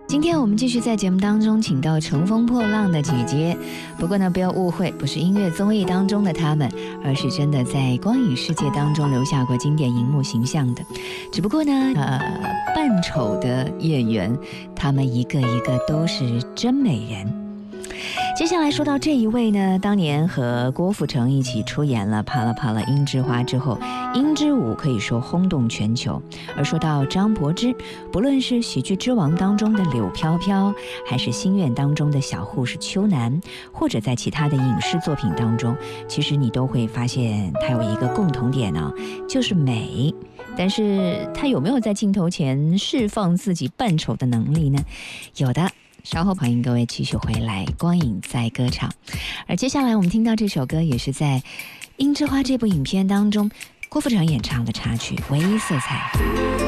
今天我们继续在节目当中请到乘风破浪的姐姐，不过呢不要误会，不是音乐综艺当中的她们，而是真的在光影世界当中留下过经典荧幕形象的。只不过呢扮丑的演员，她们一个一个都是真美人。接下来说到这一位呢，当年和郭富城一起出演了《啪啦啪啦樱之花》之后，樱之舞可以说轰动全球。而说到张柏芝，不论是喜剧之王当中的柳飘飘，还是心愿当中的小护士秋楠，或者在其他的影视作品当中，其实你都会发现她有一个共同点呢，就是美。但是她有没有在镜头前释放自己扮丑的能力呢？有的。稍后欢迎各位继续回来，光影在歌场。而接下来我们听到这首歌，也是在《樱之花》这部影片当中郭富城演唱的插曲《唯一色彩》。